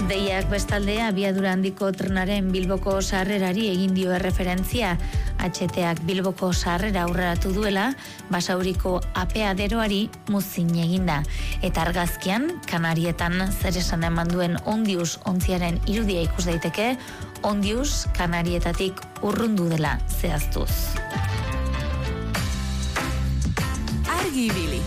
Deiak bestalde abiadura handiko trenaren Bilboko sarrerari egin dio erreferentzia. HTak Bilboko sarrera aurreratu duela, Basauriko apeaderoari muzin eginda. Eta argazkian, Kanarietan zer esan eman duen Ondius ontziaren irudia ikus daiteke, Ondius Kanarietatik urrundu dela zehaztuz. Argi ibili.